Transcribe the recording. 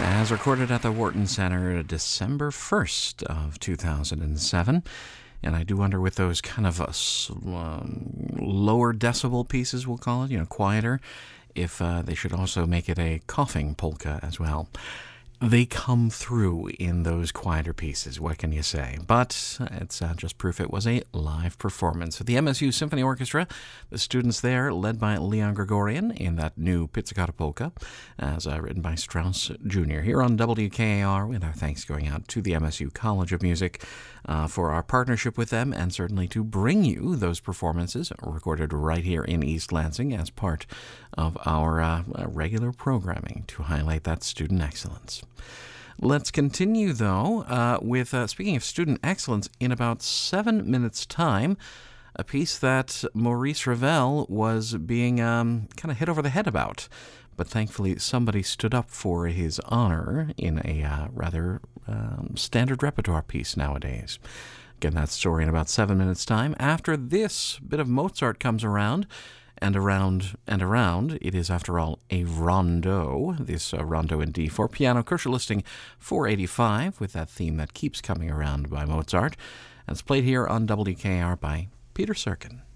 as recorded at the Wharton Center December 1st of 2007. And I do wonder with those kind of lower decibel pieces, we'll call it, quieter, if they should also make it a coughing polka as well. They come through in those quieter pieces, what can you say? But it's just proof it was a live performance. With the MSU Symphony Orchestra, the students there, led by Leon Gregorian in that new Pizzicato Polka, as written by Strauss Jr. Here on WKAR, with our thanks going out to the MSU College of Music for our partnership with them, and certainly to bring you those performances recorded right here in East Lansing as part of our regular programming to highlight that student excellence. Let's continue, though, with, speaking of student excellence, in about 7 minutes' time, a piece that Maurice Ravel was being kind of hit over the head about. But thankfully, somebody stood up for his honor in a rather standard repertoire piece nowadays. Again, that story in about 7 minutes' time. After this bit of Mozart comes around, and around and around, it is, after all, a rondo. This rondo in D for piano, Kosher listing 485, with that theme that keeps coming around by Mozart. And it's played here on WKR by Peter Serkin.